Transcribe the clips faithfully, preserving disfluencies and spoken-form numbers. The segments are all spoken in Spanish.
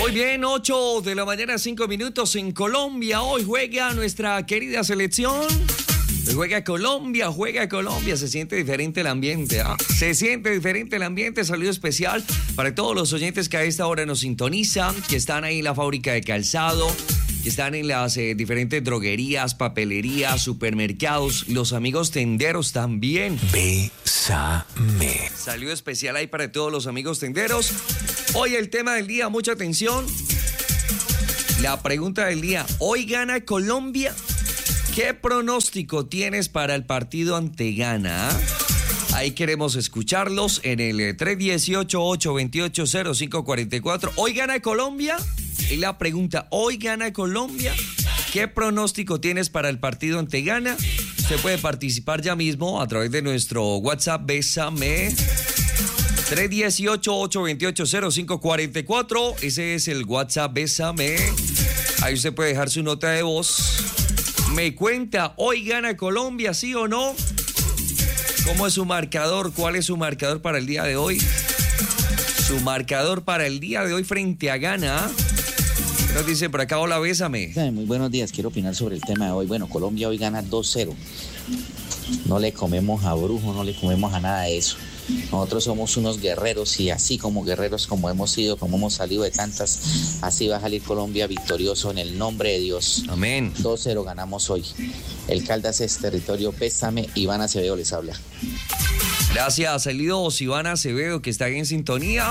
Muy bien, ocho de la mañana, cinco minutos en Colombia. Hoy juega nuestra querida selección. Juega Colombia, juega Colombia. Se siente diferente el ambiente, ¿ah? Se siente diferente el ambiente. Saludo especial para todos los oyentes que a esta hora nos sintonizan, que están ahí en la fábrica de calzado, que están en las eh, diferentes droguerías, papelerías, supermercados, los amigos tenderos también. Bésame. Saludo especial ahí para todos los amigos tenderos. Hoy el tema del día, mucha atención. La pregunta del día, hoy gana Colombia. ¿Qué pronóstico tienes para el partido ante Ghana? Ahí queremos escucharlos en el tres uno ocho, ocho dos ocho, cero cinco cuatro cuatro. ¿Hoy gana Colombia? Y la pregunta, ¿hoy gana Colombia? ¿Qué pronóstico tienes para el partido ante Ghana? Usted puede participar ya mismo a través de nuestro WhatsApp Bésame. tres uno ocho, ocho dos ocho, cero cinco cuatro cuatro. Ese es el WhatsApp Bésame. Ahí usted puede dejar su nota de voz. Me cuenta, ¿hoy gana Colombia, sí o no? ¿Cómo es su marcador? ¿Cuál es su marcador para el día de hoy? Su marcador para el día de hoy frente a Ghana. Nos dice por acá, hola, Bésame. Muy buenos días, quiero opinar sobre el tema de hoy. Bueno, Colombia hoy gana dos cero. No le comemos a brujo, no le comemos a nada de eso. Nosotros somos unos guerreros y así como guerreros como hemos sido, como hemos salido de tantas, así va a salir Colombia victorioso en el nombre de Dios. Amén. dos cero ganamos hoy. El Caldas es territorio, Bésame. Iván Acevedo les habla. Gracias, saludos Iván Acevedo, que está en sintonía.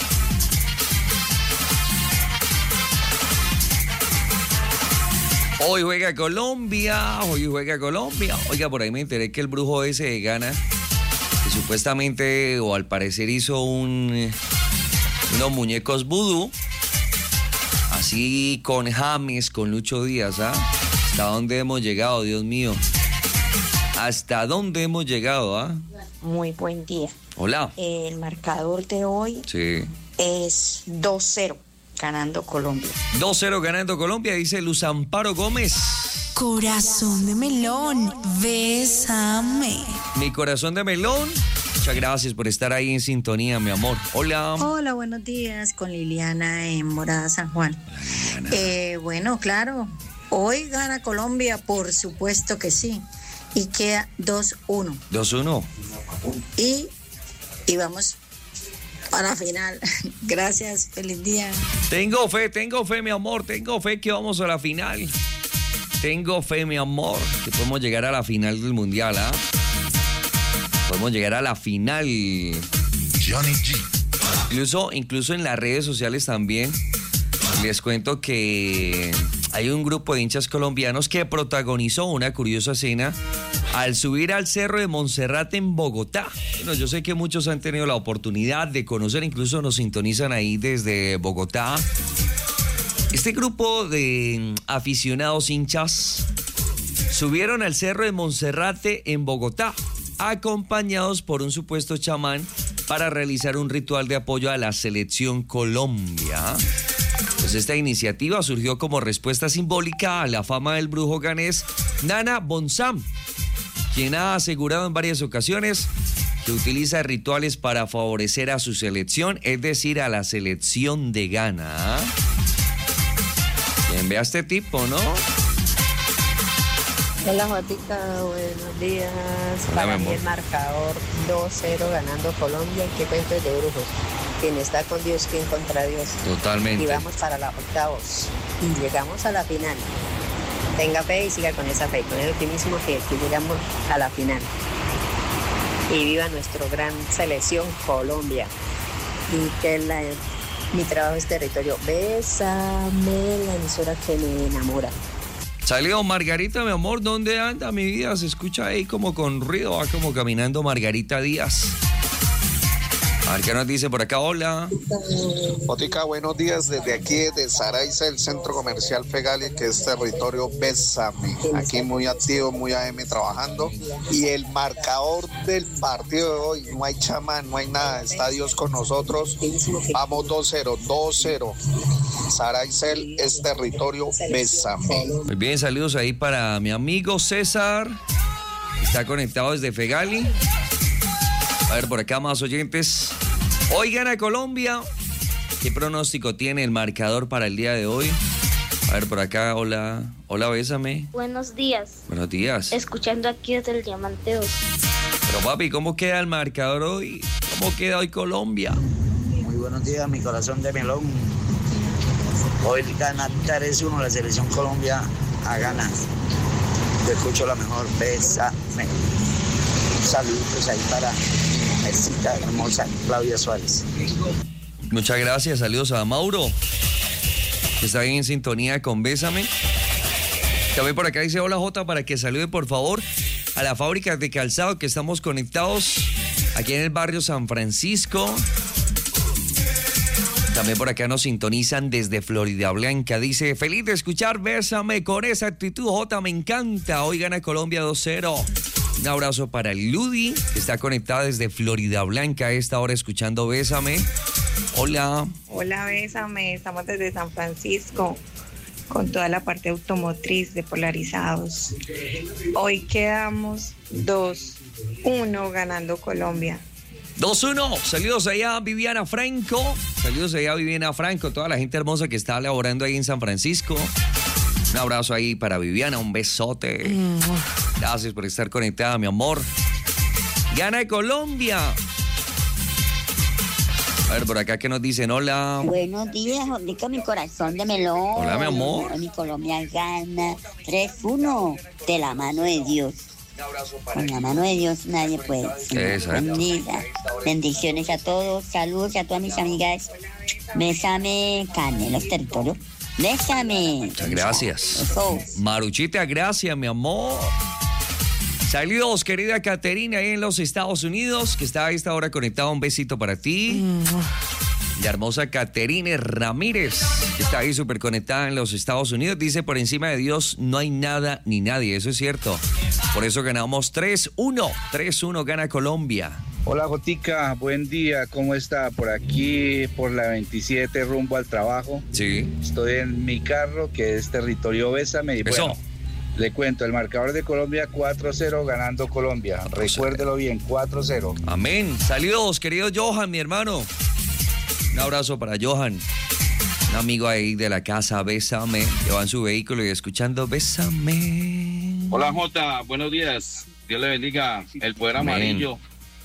Hoy juega Colombia, hoy juega Colombia. Oiga, por ahí me enteré que el brujo ese de Ghana, que supuestamente o al parecer hizo un, unos muñecos vudú, así con James, con Lucho Díaz, ¿ah? ¿Hasta dónde hemos llegado, Dios mío? ¿Hasta dónde hemos llegado, ah? Muy buen día. Hola. El marcador de hoy sí. es dos cero, ganando Colombia. dos cero ganando Colombia, dice Luz Amparo Gómez. Corazón de melón, bésame. Mi corazón de melón. Muchas gracias por estar ahí en sintonía, mi amor. Hola. Hola, buenos días, con Liliana en Morada San Juan. Eh, bueno, claro, hoy gana Colombia, por supuesto que sí. Y queda dos uno. dos uno. Y, y vamos a la final. Gracias, feliz día. Tengo fe, tengo fe, mi amor, tengo fe que vamos a la final. Tengo fe, mi amor, que podemos llegar a la final del Mundial, ¿ah? Podemos llegar a la final. Johnny G. Incluso, incluso en las redes sociales también les cuento que hay un grupo de hinchas colombianos que protagonizó una curiosa escena al subir al Cerro de Monserrate en Bogotá. Bueno, yo sé que muchos han tenido la oportunidad de conocer, incluso nos sintonizan ahí desde Bogotá. Este grupo de aficionados hinchas subieron al Cerro de Monserrate en Bogotá, acompañados por un supuesto chamán para realizar un ritual de apoyo a la selección Colombia. Pues esta iniciativa surgió como respuesta simbólica a la fama del brujo ganés Nana Bonsam, quien ha asegurado en varias ocasiones que utiliza rituales para favorecer a su selección, es decir, a la selección de Ghana. Quien vea a este tipo, ¿no? Hola, Jotica, buenos días. Para mí el marcador dos cero ganando Colombia. ¿Qué cuentos de brujos? Quien está con Dios, quien contra Dios. Totalmente. Y vamos para la octavos. Y llegamos a la final. Tenga fe y siga con esa fe, con el optimismo que, que llegamos a la final. Y viva nuestra gran selección Colombia. Y que la, mi trabajo es territorio. Bésame, la emisora que me enamora. Salió Margarita, mi amor, ¿dónde anda mi vida? Se escucha ahí como con ruido, va como caminando Margarita Díaz. A ver qué nos dice por acá, hola. Botica, buenos días desde aquí, desde Saraiza, el centro comercial Fegali, que es territorio Bésame. Aquí muy activo, muy A M trabajando. Y el marcador del partido de hoy, no hay chamán, no hay nada, está Dios con nosotros. Vamos dos cero, dos cero. Saraiza es territorio Bésame. Muy bien, saludos ahí para mi amigo César. Está conectado desde Fegali. A ver, por acá más oyentes. Hoy gana Colombia. ¿Qué pronóstico tiene el marcador para el día de hoy? A ver, por acá, hola. Hola, bésame. Buenos días. Buenos días. Escuchando aquí desde el Diamante dos. Pero papi, ¿cómo queda el marcador hoy? ¿Cómo queda hoy Colombia? Muy buenos días, mi corazón de melón. Hoy gana tres uno la selección Colombia a ganar. Te escucho la mejor, bésame. Un saludo pues ahí para mi mujercita hermosa, Claudia Suárez. Muchas gracias, saludos a Mauro, que está bien en sintonía con Bésame. También por acá dice, hola Jota, para que salude por favor a la fábrica de calzado que estamos conectados aquí en el barrio San Francisco. También por acá nos sintonizan desde Florida Blanca. Dice, feliz de escuchar Bésame con esa actitud, Jota, me encanta. Hoy gana Colombia dos cero. Un abrazo para Ludi, que está conectada desde Florida Blanca a esta hora escuchando Bésame. Hola. Hola, Bésame. Estamos desde San Francisco con toda la parte automotriz de Polarizados. Hoy quedamos dos uno ganando Colombia. dos uno, saludos allá a Viviana Franco, saludos allá a Viviana Franco, toda la gente hermosa que está laborando ahí en San Francisco. Un abrazo ahí para Viviana, un besote. Gracias por estar conectada, mi amor. Gana Colombia. A ver, por acá que nos dicen, hola. Buenos días, Jordica, mi corazón de melón. Hola, mi amor. Mi Colombia gana tres uno de la mano de Dios. Con la mano de Dios nadie puede. Bendiga. Bendiciones a todos, saludos a todas mis amigas. Bésame, Canelos Territorio. Bésame. Muchas gracias. Eso. Maruchita, gracias, mi amor. Saludos, querida Caterina, ahí en los Estados Unidos, que está a esta hora conectada. Un besito para ti. La hermosa Caterina Ramírez, que está ahí súper conectada en los Estados Unidos. Dice, por encima de Dios no hay nada ni nadie. Eso es cierto. Por eso ganamos tres uno. tres uno gana Colombia. Hola, Jotica. Buen día. ¿Cómo está? Por aquí, por la veintisiete, rumbo al trabajo. Sí. Estoy en mi carro, que es territorio Bésame. Y Eso. bueno, le cuento, el marcador de Colombia cuatro cero ganando Colombia. Recuérdelo bien, cuatro cero. Amén. Saludos, querido Johan, mi hermano. Un abrazo para Johan, un amigo ahí de la casa, Bésame, que va en su vehículo y escuchando Bésame. Hola Jota, buenos días. Dios le bendiga. El poder Amén. amarillo.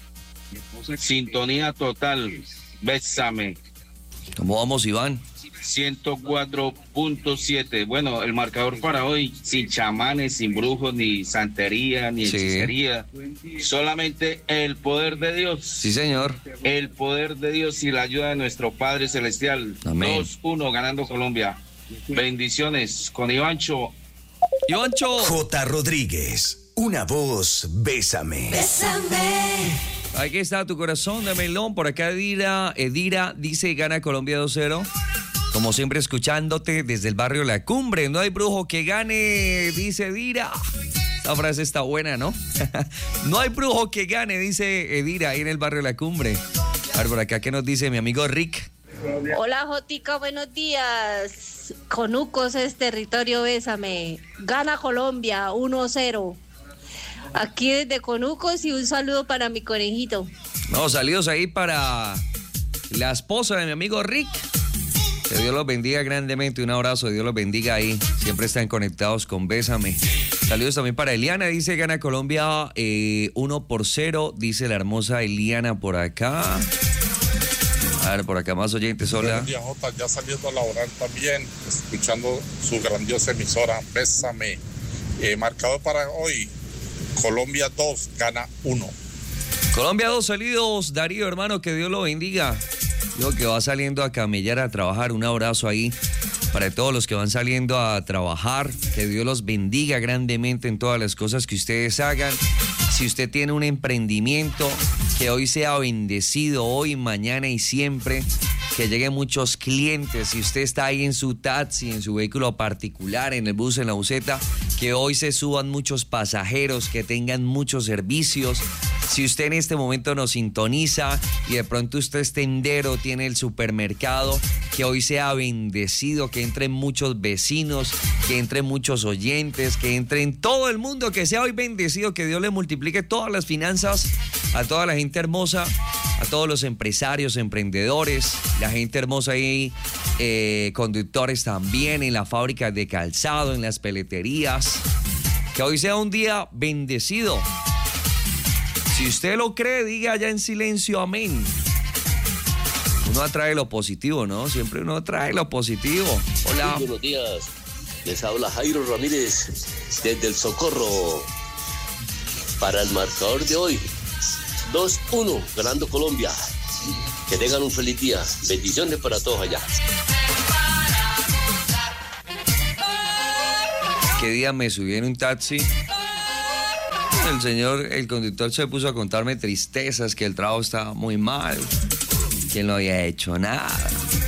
Sintonía total. Bésame. ¿Cómo vamos, Iván? ciento cuatro punto siete. Bueno, el marcador para hoy, sin chamanes, sin brujos, ni santería, ni Sí. hechicería. Solamente el poder de Dios. Sí, señor. El poder de Dios y la ayuda de nuestro Padre Celestial. Amén. dos uno ganando Colombia. Bendiciones con Ivancho. Ivancho. J. Rodríguez, una voz, Bésame. Bésame. Aquí está tu corazón de melón. Por acá Edira, Edira dice gana Colombia dos cero. Como siempre escuchándote desde el barrio La Cumbre. No hay brujo que gane, dice Edira. Esta frase está buena, ¿no? No hay brujo que gane, dice Edira ahí en el barrio La Cumbre. A ver, por acá, ¿qué nos dice mi amigo Rick? Hola, Jotica, buenos días. Conucos es territorio Bésame. Gana Colombia uno cero. Aquí desde Conucos y un saludo para mi conejito. No, saludos ahí para la esposa de mi amigo Rick. Que Dios los bendiga grandemente. Un abrazo, Dios los bendiga ahí. Siempre están conectados con Bésame. Saludos también para Eliana. Dice gana Colombia eh, uno por cero. Dice la hermosa Eliana por acá. A ver, por acá más oyentes. Hola. Buenos días, Jota. Ya saliendo a laborar también, escuchando su grandiosa emisora, Bésame. Eh, marcador para hoy, Colombia dos, gana uno. Colombia dos, saludos, Darío, hermano, que Dios lo bendiga. Digo que va saliendo a camellar, a trabajar. Un abrazo ahí para todos los que van saliendo a trabajar. Que Dios los bendiga grandemente en todas las cosas que ustedes hagan. Si usted tiene un emprendimiento, que hoy sea bendecido, hoy, mañana y siempre. Que lleguen muchos clientes. Si usted está ahí en su taxi, en su vehículo particular, en el bus, en la buseta, que hoy se suban muchos pasajeros, que tengan muchos servicios. Si usted en este momento nos sintoniza y de pronto usted es tendero, tiene el supermercado, que hoy sea bendecido, que entren muchos vecinos, que entren muchos oyentes, que entren todo el mundo, que sea hoy bendecido, que Dios le multiplique todas las finanzas a toda la gente hermosa a todos los empresarios, emprendedores, la gente hermosa ahí, eh, conductores también en las fábricas de calzado, en las peleterías. Que hoy sea un día bendecido. Si usted lo cree, diga ya en silencio amén. Uno atrae lo positivo, ¿no? Siempre uno atrae lo positivo. Hola. Muy buenos días. Les habla Jairo Ramírez desde El Socorro. Para el marcador de hoy, dos uno, ganando Colombia. Que tengan un feliz día. Bendiciones para todos allá. ¿Qué día me subí en un taxi? El señor, el conductor se puso a contarme tristezas, que el trabajo estaba muy mal, que él no había hecho nada,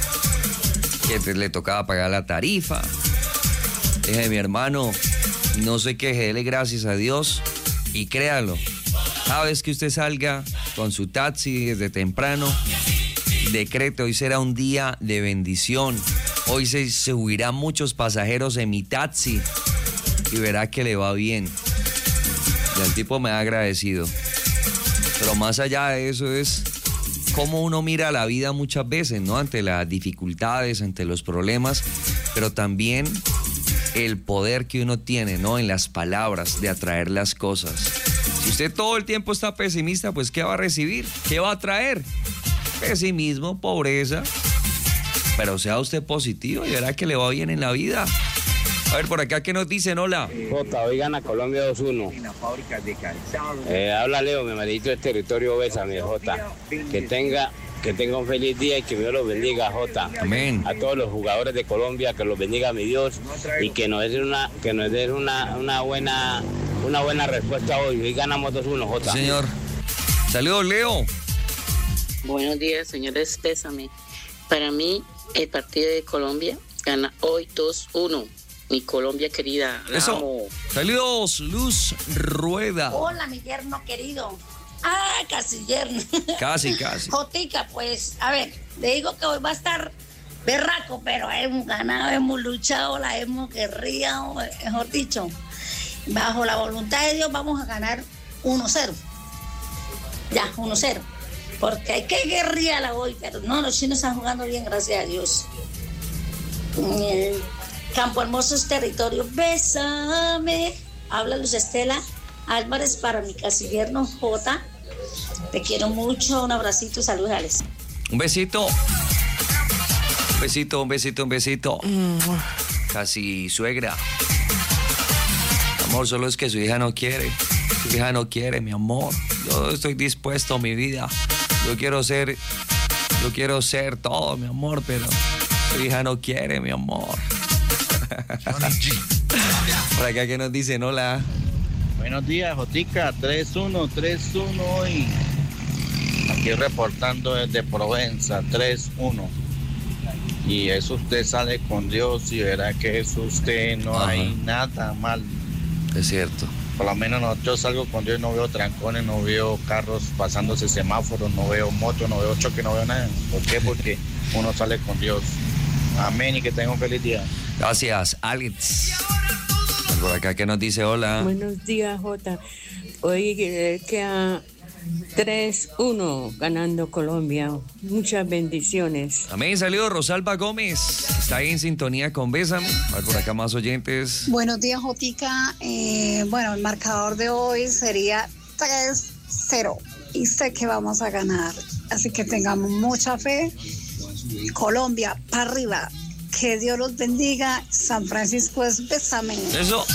que le tocaba pagar la tarifa. Dije, mi hermano, no se queje, dele gracias a Dios y créalo. Cada vez que usted salga con su taxi desde temprano, decrete, hoy será un día de bendición. Hoy se subirán muchos pasajeros en mi taxi y verá que le va bien. Y el tipo me ha agradecido. Pero más allá de eso es cómo uno mira la vida muchas veces, ¿no? Ante las dificultades, ante los problemas, pero también el poder que uno tiene, ¿no? En las palabras de atraer las cosas. Si usted todo el tiempo está pesimista, pues ¿qué va a recibir? ¿Qué va a traer? Pesimismo, pobreza. Pero sea usted positivo y verá que le va bien en la vida. A ver, por acá, ¿qué nos dicen? Hola. Jota, hoy gana Colombia dos uno. Eh, habla Leo, mi marido del territorio Bésame, Jota. Que tenga, que tenga un feliz día y que Dios los bendiga, Jota. Amén. A todos los jugadores de Colombia, que los bendiga mi Dios y que nos dé una, que nos dé una, una buena, una buena respuesta hoy. Hoy ganamos dos uno, Jota. Señor. Saludos, Leo. Buenos días, señores, Bésame. Para mí, el partido de Colombia gana hoy dos uno. Mi Colombia querida, la Eso. amo. Saludos, Luz Rueda. Hola, mi yerno querido. Ah, casi yerno. Casi, casi. Jotica, pues, a ver, le digo que hoy va a estar berraco, pero hemos ganado, hemos luchado, la hemos guerreado, mejor dicho. Bajo la voluntad de Dios vamos a ganar uno cero. Ya, uno cero. Porque hay que guerrearla hoy, pero no, los chinos están jugando bien, gracias a Dios. El Campo Hermoso es territorio, bésame. Habla Luz Estela Álvarez para mi casi yerno J. Te quiero mucho, un abracito y saludos, Alex. Un besito. Un besito, un besito, un besito. Casi suegra. Amor, solo es que su hija no quiere. Su hija no quiere, mi amor. Yo estoy dispuesto, mi vida. Yo quiero ser, yo quiero ser todo, mi amor, pero su hija no quiere, mi amor. Por acá que nos dicen, hola. Buenos días, Jotica, tres uno, tres uno hoy. Aquí reportando desde Provenza, tres uno. Y eso usted sale con Dios y verá que eso usted no Ajá. hay nada mal. Es cierto. Por lo menos no, yo salgo con Dios, no veo trancones, no veo carros pasándose semáforos, no veo motos, no veo choque, no veo nada. ¿Por qué? Porque uno sale con Dios. Amén y que tenga un feliz día. Gracias, Alex. Por acá que nos dice hola. Buenos días, Jota. Hoy queda tres uno ganando Colombia. Muchas bendiciones. Amén. Saludos, Rosalba Gómez. Está ahí en sintonía con Bésame. A ver, por acá más oyentes. Buenos días, Jotica. Eh, bueno, el marcador de hoy sería tres cero. Y sé que vamos a ganar. Así que tengamos mucha fe. Colombia, para arriba. Que Dios los bendiga. San Francisco es bésame. Eso.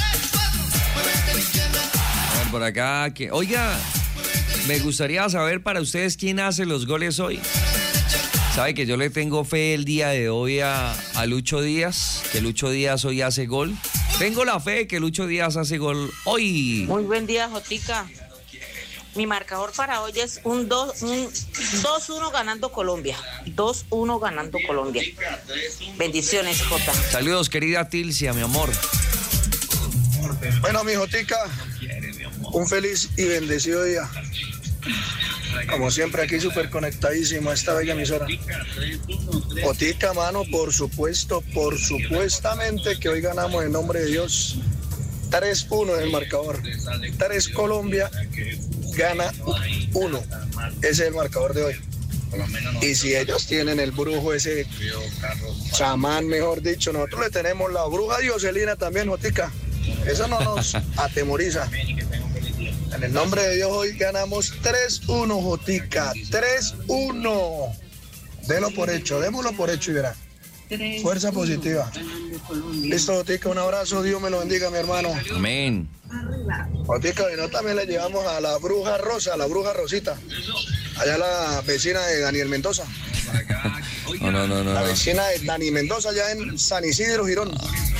A ver, por acá. Que, oiga, me gustaría saber para ustedes quién hace los goles hoy. Sabe que yo le tengo fe el día de hoy a, a Lucho Díaz. Que Lucho Díaz hoy hace gol. Tengo la fe que Lucho Díaz hace gol hoy. Muy buen día, Jotica. Mi marcador para hoy es un dos uno ganando Colombia. dos uno ganando Colombia. Bendiciones, Jota. Saludos, querida Tilcia, mi amor. Bueno, mi Jotica, un feliz y bendecido día. Como siempre, aquí súper conectadísimo a esta bella emisora. Jotica, mano, por supuesto, por supuestamente que hoy ganamos en nombre de Dios. tres uno en el marcador. tres Colombia. Gana uno. Ese es el marcador de hoy. Y si ellos tienen el brujo ese chamán, mejor dicho, nosotros le tenemos la bruja dioselina también, Jotica. Eso no nos atemoriza. En el nombre de Dios hoy ganamos tres uno, Jotica. tres uno. Délo por hecho, démoslo por hecho y verá. Fuerza positiva. Listo, Jotica, un abrazo. Dios me lo bendiga, mi hermano. Amén. Jotica, y no también le llevamos a la bruja Rosa, a la bruja Rosita. Allá la vecina de Daniel Mendoza. No, no, no, no. La vecina de Dani Mendoza, allá en San Isidro, Girón.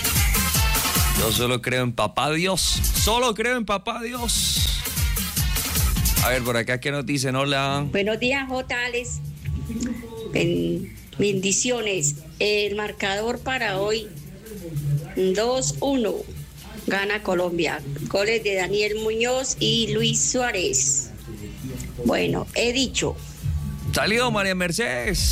Yo solo creo en papá Dios. Solo creo en papá Dios. A ver, por acá, ¿qué nos dicen? Hola. Buenos días, J. Alex. Ben- bendiciones. El marcador para hoy, dos uno. Gana Colombia. Goles de Daniel Muñoz y Luis Suárez. Bueno, he dicho. Salió María Mercedes.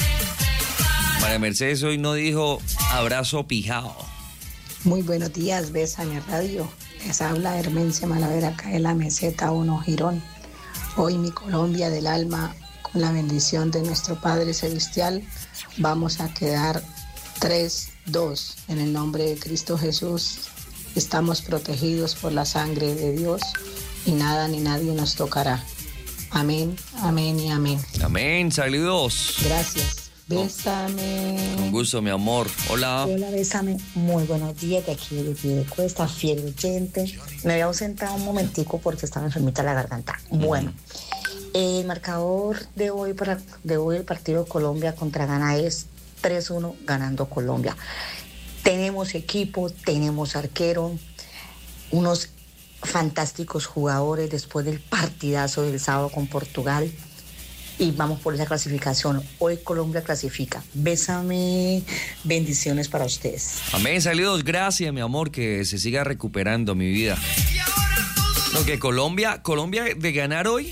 María Mercedes hoy no dijo abrazo pijao. Muy buenos días, Bésame Radio. Les habla Hermencia Malavera, acá en la Meseta uno Girón. Hoy mi Colombia del alma, con la bendición de nuestro Padre Celestial, vamos a quedar tres dos. En el nombre de Cristo Jesús, estamos protegidos por la sangre de Dios y nada ni nadie nos tocará. Amén, amén y amén. Amén, saludos. Gracias. Bésame. Con gusto, mi amor. Hola. Hola, Bésame. Muy buenos días de aquí de Piedecuesta, fiel oyente. Me había ausentado un momentico porque estaba enfermita la garganta. Bueno, el marcador de hoy para de hoy el partido de Colombia contra Ghana es tres uno ganando Colombia. Tenemos equipo, tenemos arquero, unos fantásticos jugadores después del partidazo del sábado con Portugal. Y vamos por esa clasificación. Hoy Colombia clasifica. Bésame, bendiciones para ustedes. Amén, saludos, gracias, mi amor, que se siga recuperando mi vida. No, que Colombia, Colombia de ganar hoy,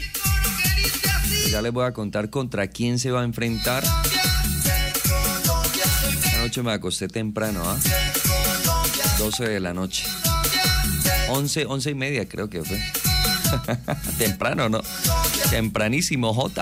ya les voy a contar contra quién se va a enfrentar. Anoche me acosté temprano, ¿ah? doce de la noche. once, once y media creo que fue. Temprano, ¿no? Tempranísimo, Jota.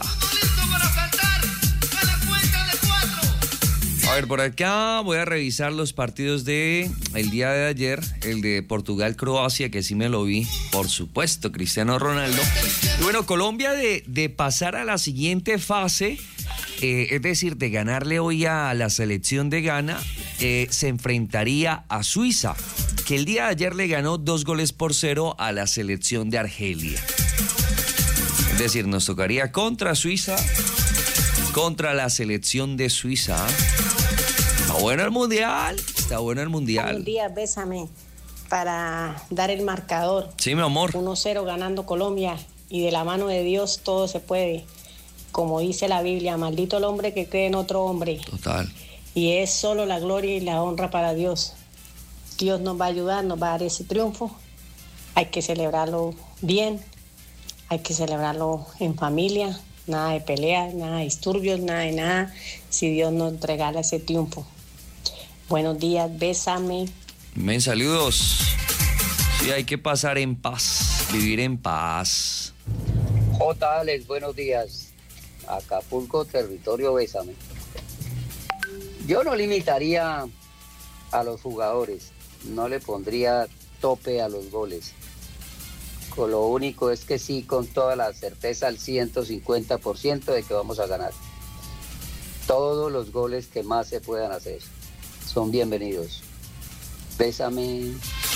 A ver, por acá voy a revisar los partidos de el día de ayer, el de Portugal-Croacia, que sí me lo vi, por supuesto, Cristiano Ronaldo. Y bueno, Colombia de, de pasar a la siguiente fase, eh, es decir, de ganarle hoy a la selección de Ghana, eh, se enfrentaría a Suiza, que el día de ayer le ganó dos goles por cero a la selección de Argelia. Es decir, nos tocaría contra Suiza, contra la selección de Suiza. Está bueno el mundial, está bueno el mundial. Buenos días, Bésame, para dar el marcador. Sí, mi amor. uno cero ganando Colombia, y de la mano de Dios todo se puede. Como dice la Biblia, maldito el hombre que cree en otro hombre. Total. Y es solo la gloria y la honra para Dios. Dios nos va a ayudar, nos va a dar ese triunfo. Hay que celebrarlo bien, hay que celebrarlo en familia, nada de peleas, nada de disturbios, nada de nada, si Dios nos regala ese triunfo. Buenos días, Bésame. Men, saludos. Sí, hay que pasar en paz, vivir en paz. J. Alex, buenos días. Acapulco, territorio Bésame. Yo no limitaría a los jugadores, no le pondría tope a los goles. Con lo único es que sí, con toda la certeza, al ciento cincuenta por ciento de que vamos a ganar. Todos los goles que más se puedan hacer son bienvenidos. Bésame.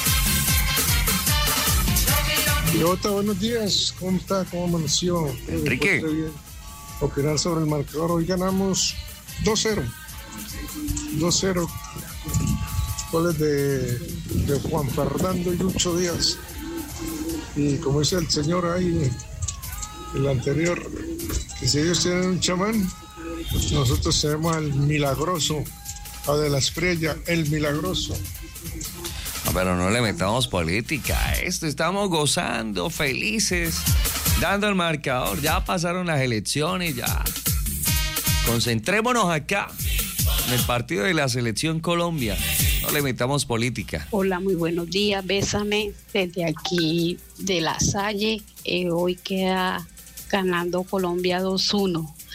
Pilota, buenos días. ¿Cómo está? ¿Cómo amaneció? Enrique. Opinar sobre el marcador. Hoy ganamos dos cero. dos cero. Goles de, de Juan Fernando y Lucho Díaz. Y como dice el señor ahí, el anterior, que si ellos tienen un chamán, nosotros tenemos al milagroso, a de la Espriella, el milagroso. No, pero no le metamos política a esto, estamos gozando, felices, dando el marcador, ya pasaron las elecciones, ya. Concentrémonos acá, en el partido de la selección Colombia, no le metamos política. Hola, muy buenos días, Bésame, desde aquí de La Salle, eh, hoy queda ganando Colombia dos uno.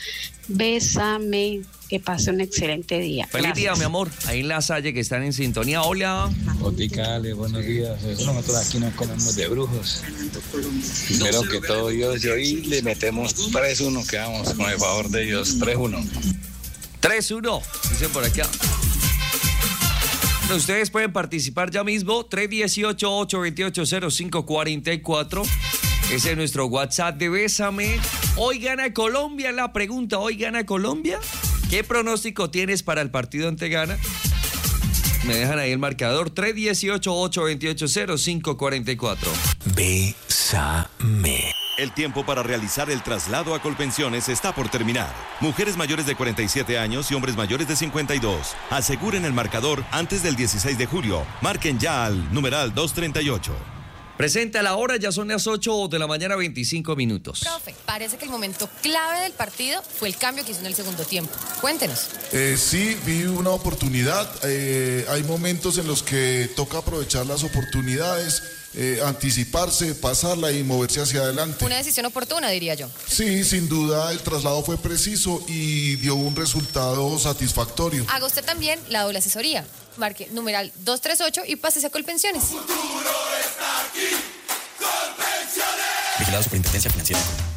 Bésame. Que pase un excelente día. Feliz Gracias. día, mi amor. Ahí en La Salle que están en sintonía. Hola. Otica, Ale, buenos días. Nosotros aquí nos comemos de brujos. Primero que todo, Dios y hoy le metemos tres uno, quedamos con el favor de Dios. tres uno. tres uno, dicen por acá. Bueno, ustedes pueden participar ya mismo. tres uno ocho, ocho dos ocho, cero cinco cuatro cuatro. Ese es nuestro WhatsApp de Bésame. Hoy gana Colombia. La pregunta, ¿hoy gana Colombia? ¿Qué pronóstico tienes para el partido ante Ghana? Me dejan ahí el marcador. tres uno ocho, ocho dos ocho, cero cinco cuatro cuatro. Bésame. El tiempo para realizar el traslado a Colpensiones está por terminar. Mujeres mayores de cuarenta y siete años y hombres mayores de cincuenta y dos. Aseguren el marcador antes del dieciséis de julio. Marquen ya al numeral doscientos treinta y ocho. Presenta la hora, ya son las ocho de la mañana, veinticinco minutos. Profe, parece que el momento clave del partido fue el cambio que hizo en el segundo tiempo. Cuéntenos. Eh, sí, vi una oportunidad. Eh, hay momentos en los que toca aprovechar las oportunidades, eh, anticiparse, pasarla y moverse hacia adelante. Una decisión oportuna, diría yo. Sí, sin duda el traslado fue preciso y dio un resultado satisfactorio. Haga usted también la doble asesoría. Marque numeral doscientos treinta y ocho y pásese a Colpensiones. Vigilado Superintendencia Financiera.